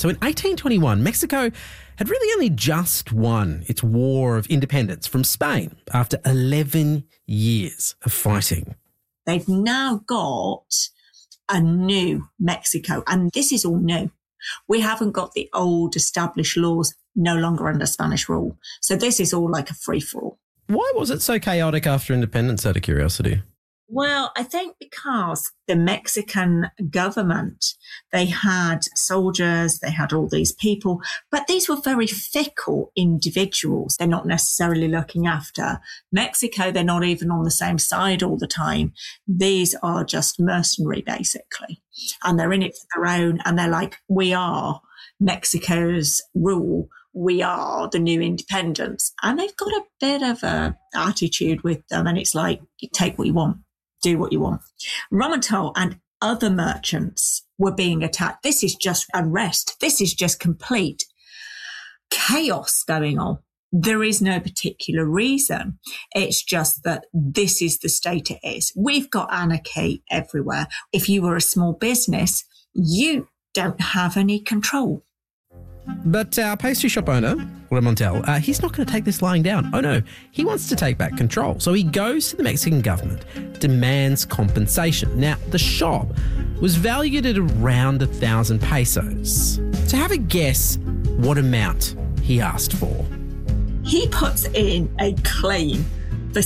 So in 1821, Mexico had really only just won its war of independence from Spain after 11 years of fighting. They've now got a new Mexico, and this is all new. We haven't got the old established laws no longer under Spanish rule. So this is all like a free-for-all. Why was it so chaotic after independence, out of curiosity? Well, I think because the Mexican government, they had soldiers, they had all these people, but these were very fickle individuals. They're not necessarily looking after Mexico. They're not even on the same side all the time. These are just mercenary, basically. And they're in it for their own. And they're like, we are Mexico's rule. We are the new independence. And they've got a bit of a attitude with them. And it's like, you take what you want. Do what you want. Ramental and other merchants were being attacked. This is just unrest. This is just complete chaos going on. There is no particular reason. It's just that this is the state it is. We've got anarchy everywhere. If you were a small business, you don't have any control. But our pastry shop owner, Ramental, he's not going to take this lying down. Oh no, he wants to take back control. So he goes to the Mexican government, demands compensation. Now, the shop was valued at around 1,000 pesos. So have a guess what amount he asked for. He puts in a claim for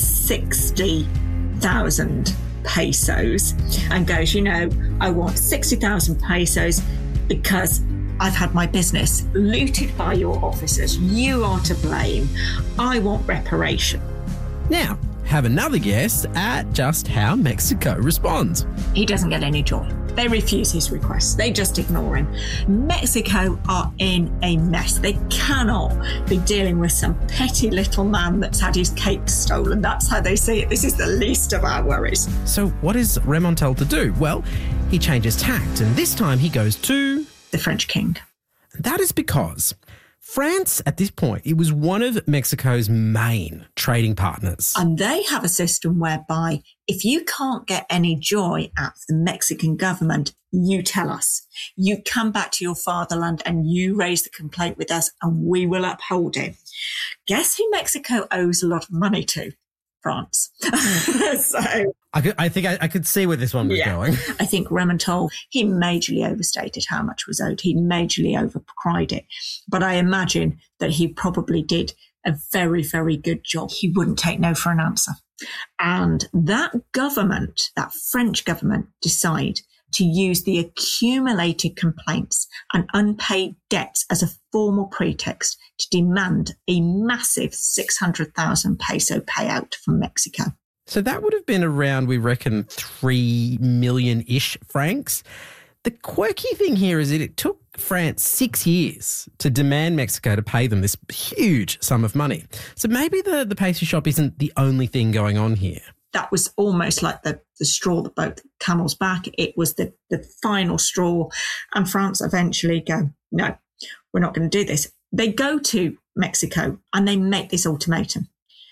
60,000 pesos and goes, I want 60,000 pesos because I've had my business looted by your officers. You are to blame. I want reparation. Now, have another guess at just how Mexico responds. He doesn't get any joy. They refuse his requests. They just ignore him. Mexico are in a mess. They cannot be dealing with some petty little man that's had his cake stolen. That's how they see it. This is the least of our worries. So what is Ramental to do? Well, he changes tact, and this time he goes to the French king. That is because France, at this point, it was one of Mexico's main trading partners. And they have a system whereby if you can't get any joy out of the Mexican government, you tell us. You come back to your fatherland and you raise the complaint with us and we will uphold it. Guess who Mexico owes a lot of money to? France. So I think I could see where this one was going. I think Ramental, he majorly overstated how much was owed. He majorly overcried it. But I imagine that he probably did a very, very good job. He wouldn't take no for an answer. And that government, that French government, decide to use the accumulated complaints and unpaid debts as a formal pretext to demand a massive 600,000 peso payout from Mexico. So that would have been around, we reckon, 3 million-ish francs. The quirky thing here is that it took France 6 years to demand Mexico to pay them this huge sum of money. So maybe the pastry shop isn't the only thing going on here. That was almost like the straw that broke the camel's back. It was the final straw. And France eventually go, no, we're not going to do this. They go to Mexico and they make this ultimatum.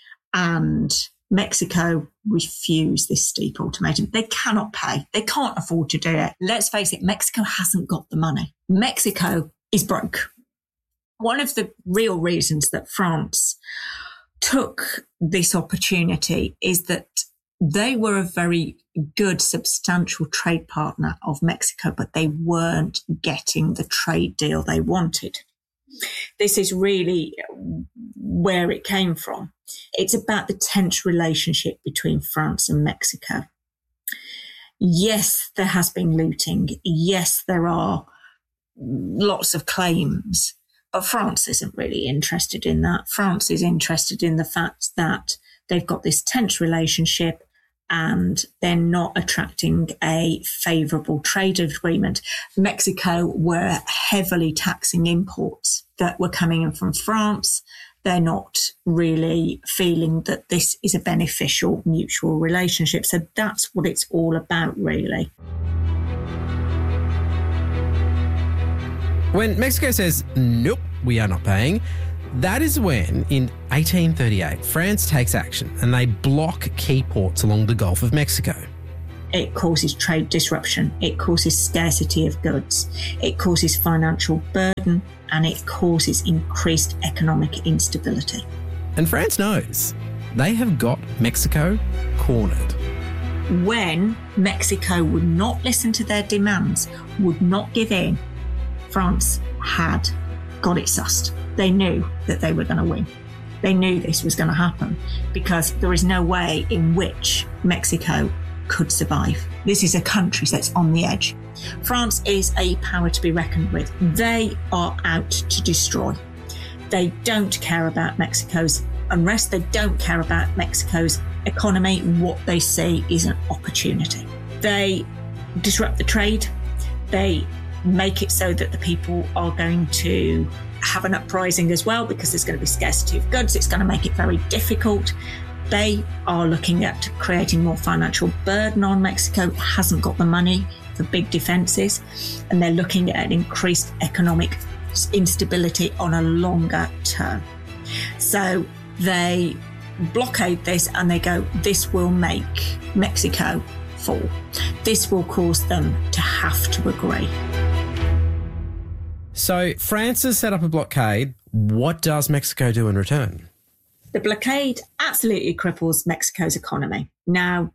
And Mexico refuse this steep ultimatum. They cannot pay. They can't afford to do it. Let's face it, Mexico hasn't got the money. Mexico is broke. One of the real reasons that France took this opportunity is that they were a very good, substantial trade partner of Mexico, but they weren't getting the trade deal they wanted. This is really where it came from. It's about the tense relationship between France and Mexico. Yes, there has been looting. Yes, there are lots of claims, but France isn't really interested in that. France is interested in the fact that they've got this tense relationship and they're not attracting a favourable trade agreement. Mexico were heavily taxing imports that were coming in from France. They're not really feeling that this is a beneficial mutual relationship. So that's what it's all about, really. When Mexico says, nope, we are not paying, that is when, in 1838, France takes action and they block key ports along the Gulf of Mexico. It causes trade disruption. It causes scarcity of goods. It causes financial burden, and it causes increased economic instability. And France knows they have got Mexico cornered. When Mexico would not listen to their demands, would not give in, France had got it sussed. They knew that they were going to win. They knew this was going to happen because there is no way in which Mexico could survive. This is a country that's on the edge. France is a power to be reckoned with. They are out to destroy. They don't care about Mexico's unrest. They don't care about Mexico's economy. What they see is an opportunity. They disrupt the trade. They make it so that the people are going to have an uprising as well because there's going to be scarcity of goods. It's going to make it very difficult. They are looking at creating more financial burden on Mexico. It hasn't got the money for big defences, and they're looking at increased economic instability on a longer term. So they blockade this and they go, this will make Mexico fall. This will cause them to have to agree. So France has set up a blockade. What does Mexico do in return? The blockade absolutely cripples Mexico's economy. Now,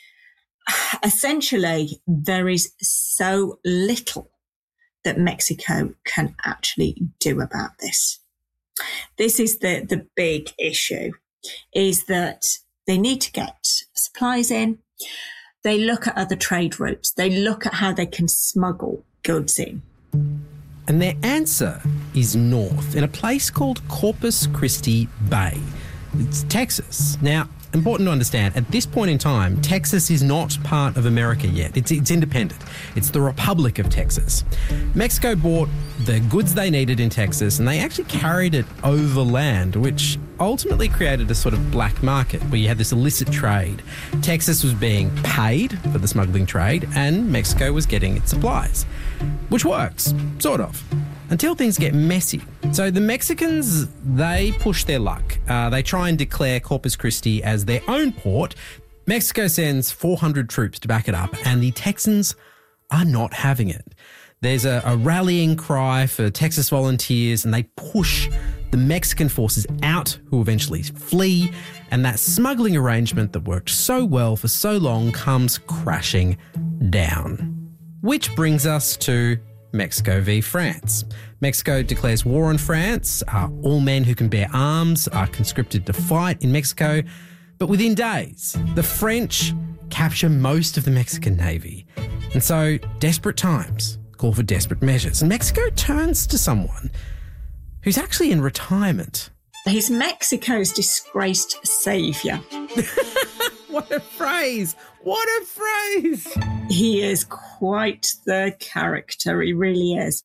essentially, there is so little that Mexico can actually do about this. This is the big issue, is that they need to get supplies in. They look at other trade routes. They look at how they can smuggle goods in. And their answer is north, in a place called Corpus Christi Bay. It's Texas. Now, important to understand, at this point in time, Texas is not part of America yet. It's independent. It's the Republic of Texas. Mexico bought the goods they needed in Texas and they actually carried it overland, which ultimately created a sort of black market where you had this illicit trade. Texas was being paid for the smuggling trade and Mexico was getting its supplies, which works, sort of, until things get messy. So the Mexicans, they push their luck. They try and declare Corpus Christi as their own port. Mexico sends 400 troops to back it up, and the Texans are not having it. There's a rallying cry for Texas volunteers, and they push the Mexican forces out, who eventually flee, and that smuggling arrangement that worked so well for so long comes crashing down. Which brings us to Mexico v France. Mexico declares war on France. All men who can bear arms are conscripted to fight in Mexico. But within days, the French capture most of the Mexican Navy. And so desperate times call for desperate measures. And Mexico turns to someone who's actually in retirement. He's Mexico's disgraced saviour. What a phrase! What a phrase! He is quite the character, he really is.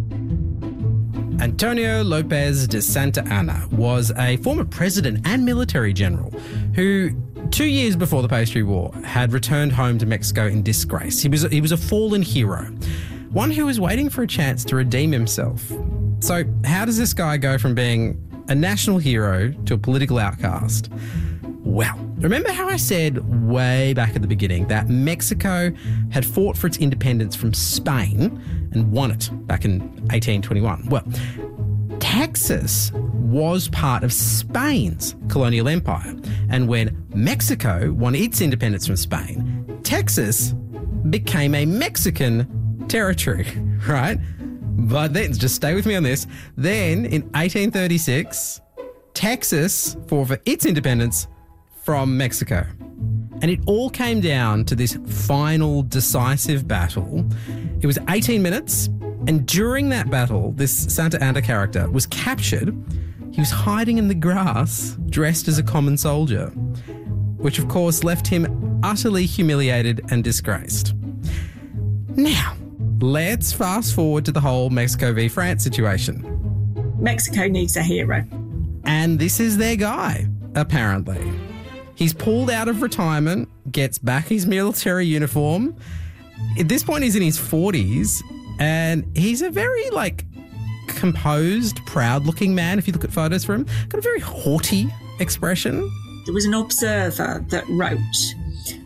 Antonio Lopez de Santa Anna was a former president and military general who, 2 years before the Pastry War, had returned home to Mexico in disgrace. He was a fallen hero, one who was waiting for a chance to redeem himself. So how does this guy go from being a national hero to a political outcast? Well, remember how I said way back at the beginning that Mexico had fought for its independence from Spain and won it back in 1821? Well, Texas was part of Spain's colonial empire. And when Mexico won its independence from Spain, Texas became a Mexican territory, right? But then, just stay with me on this, then in 1836, Texas fought for its independence from Mexico. And it all came down to this final decisive battle. It was 18 minutes, and during that battle, this Santa Anna character was captured. He was hiding in the grass, dressed as a common soldier, which of course left him utterly humiliated and disgraced. Now, let's fast forward to the whole Mexico v France situation. Mexico needs a hero. And this is their guy, apparently. He's pulled out of retirement, gets back his military uniform. At this point, he's in his 40s, and he's a very, composed, proud-looking man, if you look at photos from him. Got a very haughty expression. There was an observer that wrote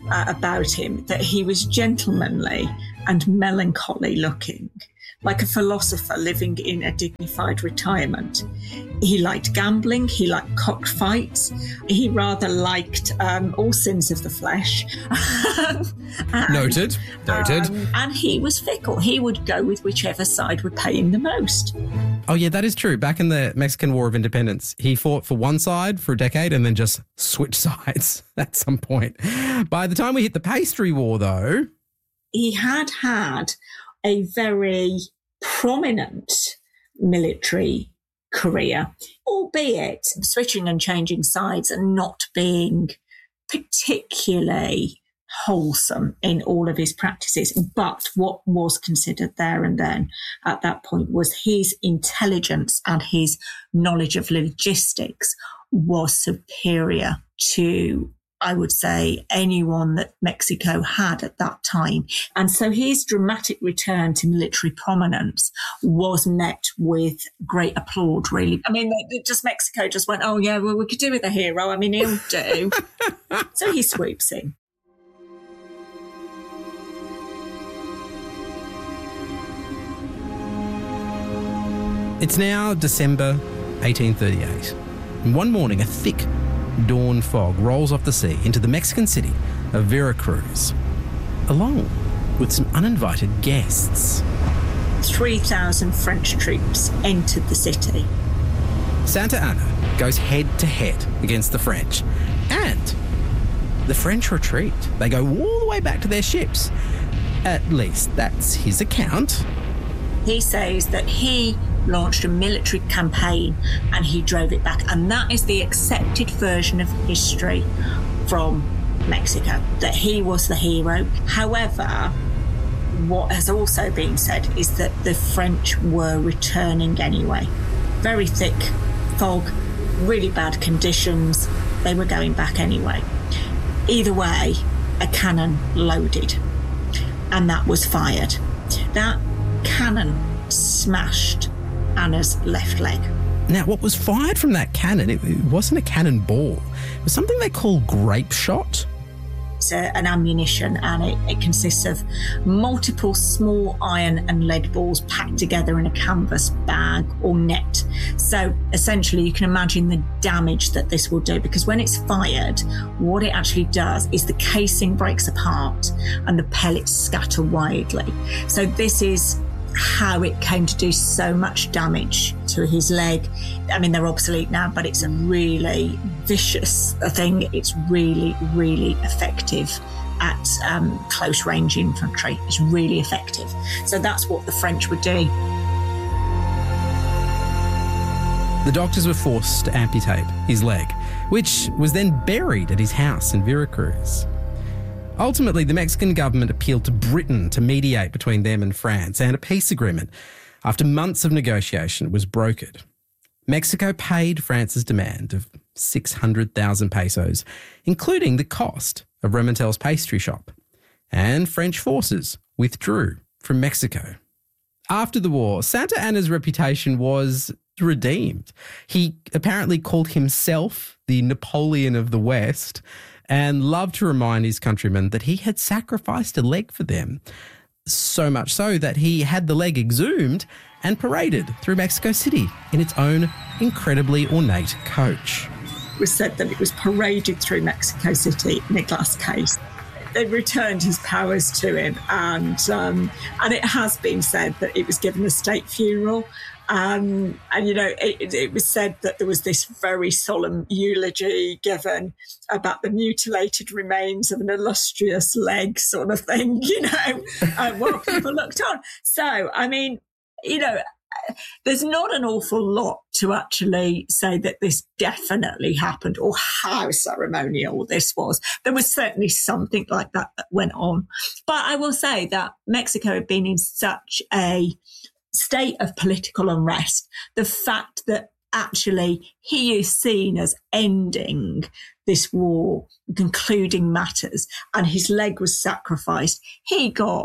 about him that he was gentlemanly and melancholy looking, like a philosopher living in a dignified retirement. He liked gambling, he liked cockfights, he rather liked all sins of the flesh. Noted. And he was fickle. He would go with whichever side would pay him the most. Oh, yeah, that is true. Back in the Mexican War of Independence, he fought for one side for a decade and then just switched sides at some point. By the time we hit the Pastry War, though... He had a very prominent military career, albeit switching and changing sides and not being particularly wholesome in all of his practices. But what was considered there and then at that point was his intelligence and his knowledge of logistics was superior to, I would say, anyone that Mexico had at that time. And so his dramatic return to military prominence was met with great applaud, really. I mean, Mexico just went, oh, yeah, well, we could do with a hero. I mean, he'll do. So he swoops in. It's now December 1838. And one morning, a thick dawn fog rolls off the sea into the Mexican city of Veracruz, along with some uninvited guests. 3,000 French troops entered the city. Santa Anna goes head-to-head against the French, and the French retreat. They go all the way back to their ships. At least that's his account. He says that he launched a military campaign and he drove it back. And that is the accepted version of history from Mexico, that he was the hero. However, what has also been said is that the French were returning anyway. Very thick fog, really bad conditions. They were going back anyway. Either way, a cannon loaded and that was fired. That cannon smashed Anna's left leg. Now, what was fired from that cannon, it wasn't a cannonball. It was something they call grape shot. It's an ammunition, and it consists of multiple small iron and lead balls packed together in a canvas bag or net. So essentially you can imagine the damage that this will do, because when it's fired, what it actually does is the casing breaks apart and the pellets scatter widely. So this is how it came to do so much damage to his leg. I mean, they're obsolete now, but it's a really vicious thing. It's really, really effective at close range infantry. It's really effective. So that's what the French were doing. The doctors were forced to amputate his leg, which was then buried at his house in Veracruz. Ultimately, the Mexican government appealed to Britain to mediate between them and France, and a peace agreement, after months of negotiation, was brokered. Mexico paid France's demand of 600,000 pesos, including the cost of Remontel's pastry shop, and French forces withdrew from Mexico. After the war, Santa Anna's reputation was redeemed. He apparently called himself the Napoleon of the West, and loved to remind his countrymen that he had sacrificed a leg for them, so much so that he had the leg exhumed and paraded through Mexico City in its own incredibly ornate coach. It was said that it was paraded through Mexico City in a glass case. They returned his powers to him, and it has been said that it was given a state funeral. And you know, it was said that there was this very solemn eulogy given about the mutilated remains of an illustrious leg, sort of thing, you know, while people looked on. So, I mean, you know, there's not an awful lot to actually say that this definitely happened or how ceremonial this was. There was certainly something like that went on. But I will say that Mexico had been in such a state of political unrest. The fact that actually he is seen as ending this war, concluding matters, and his leg was sacrificed. He got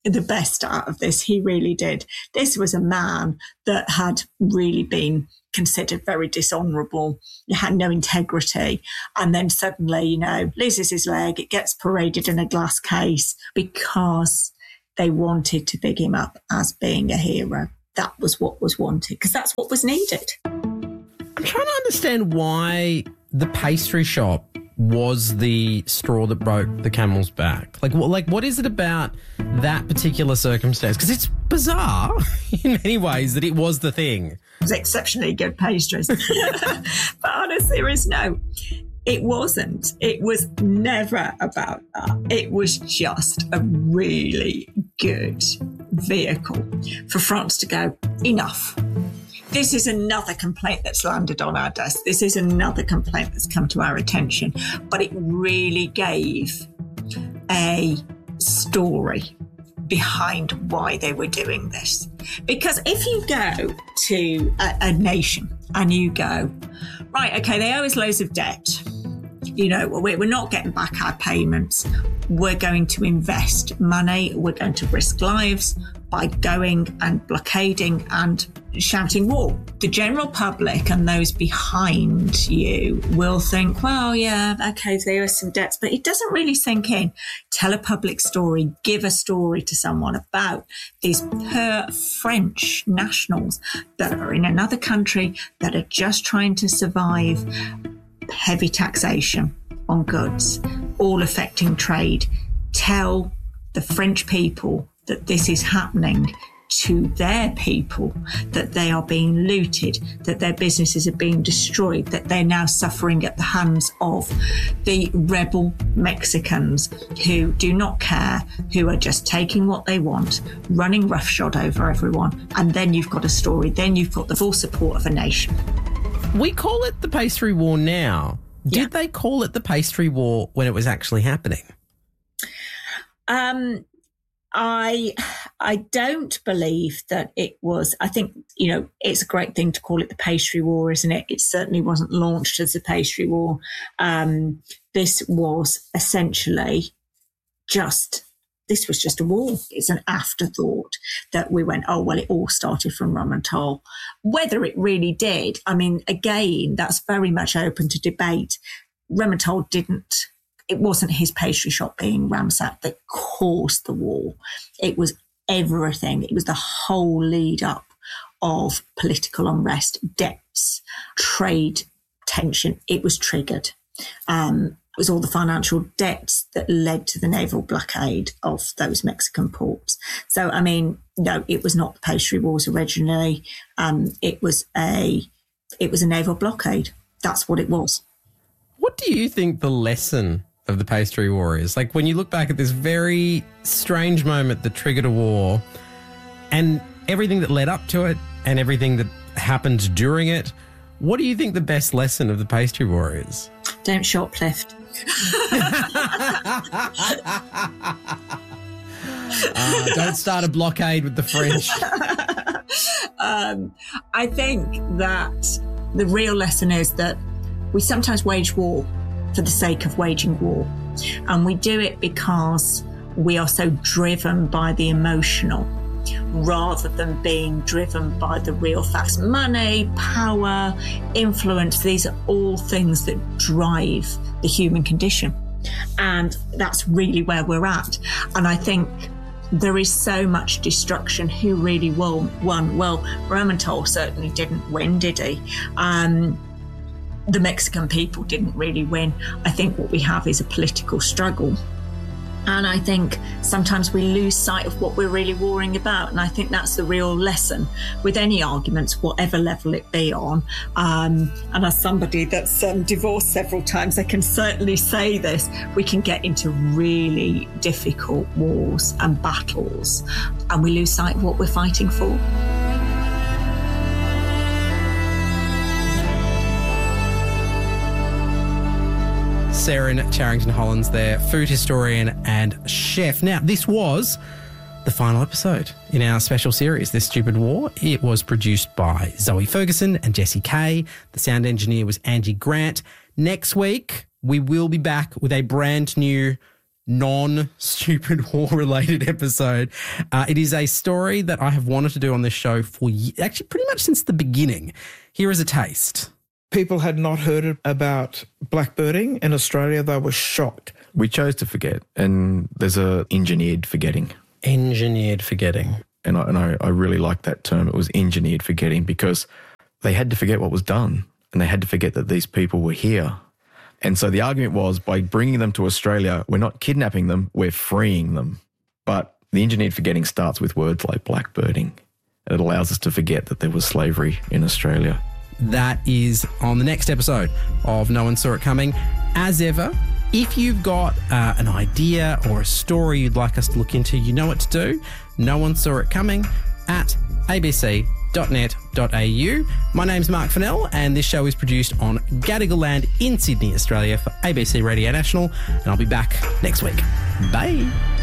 the best out of this. He really did. This was a man that had really been considered very dishonourable, had no integrity, and then suddenly, loses his leg. It gets paraded in a glass case because they wanted to big him up as being a hero. That was what was wanted, because that's what was needed. I'm trying to understand why the pastry shop was the straw that broke the camel's back. What is it about that particular circumstance? Because it's bizarre in many ways that it was the thing. It was exceptionally good pastries. But on a serious note, it wasn't. It was never about that. It was just a really good vehicle for France to go, enough. This is another complaint that's landed on our desk. This is another complaint that's come to our attention. But it really gave a story behind why they were doing this. Because if you go to a nation and you go, right, okay, they owe us loads of debt. We're not getting back our payments. We're going to invest money. We're going to risk lives by going and blockading and shouting war. The general public and those behind you will think, well, yeah, okay, there are some debts, but it doesn't really sink in. Tell a public story, give a story to someone about these poor French nationals that are in another country that are just trying to survive. Heavy taxation on goods, all affecting trade. Tell the French people that this is happening to their people, that they are being looted, that their businesses are being destroyed, that they're now suffering at the hands of the rebel Mexicans who do not care, who are just taking what they want, running roughshod over everyone. And then you've got a story. Then you've got the full support of a nation. We call it the pastry war now. Did they call it the pastry war when it was actually happening? I don't believe that it was. I think, it's a great thing to call it the pastry war, isn't it? It certainly wasn't launched as the pastry war. This was essentially this was just a war. It's an afterthought that we went, oh, well, it all started from Romantal. Whether it really did, again, that's very much open to debate. Romantal it wasn't his pastry shop being ransacked that caused the war. It was everything. It was the whole lead up of political unrest, debts, trade tension. It was triggered. It was all the financial debts that led to the naval blockade of those Mexican ports. So, no, it was not the pastry wars originally. It was a naval blockade. That's what it was. What do you think the lesson of the pastry war is? When you look back at this very strange moment that triggered a war and everything that led up to it and everything that happened during it, what do you think the best lesson of the pastry war is? Don't shoplift. Don't start a blockade with the French. I think that the real lesson is that we sometimes wage war for the sake of waging war. And we do it because we are so driven by the emotional rather than being driven by the real facts. Money, power, influence, these are all things that drive the human condition. And that's really where we're at. And I think there is so much destruction. Who really won? Well, Romantal certainly didn't win, did he? The Mexican people didn't really win. I think what we have is a political struggle. And I think sometimes we lose sight of what we're really warring about. And I think that's the real lesson with any arguments, whatever level it be on. And as somebody that's divorced several times, I can certainly say this. We can get into really difficult wars and battles, and we lose sight of what we're fighting for. Sarah Charrington-Hollins there, food historian and chef. Now, this was the final episode in our special series, This Stupid War. It was produced by Zoe Ferguson and Jessie Kay. The sound engineer was Angie Grant. Next week, we will be back with a brand new non-stupid war-related episode. It is a story that I have wanted to do on this show for actually pretty much since the beginning. Here is a taste. People had not heard about blackbirding in Australia. They were shocked. We chose to forget, and there's a engineered forgetting. Engineered forgetting. And I really like that term. It was engineered forgetting because they had to forget what was done, and they had to forget that these people were here. And so the argument was, by bringing them to Australia, we're not kidnapping them, we're freeing them. But the engineered forgetting starts with words like blackbirding. It allows us to forget that there was slavery in Australia. That is on the next episode of No One Saw It Coming. As ever, if you've got an idea or a story you'd like us to look into, you know what to do. No One Saw It Coming at abc.net.au. My name's Mark Fennell, and this show is produced on Gadigal land in Sydney, Australia for ABC Radio National, and I'll be back next week. Bye.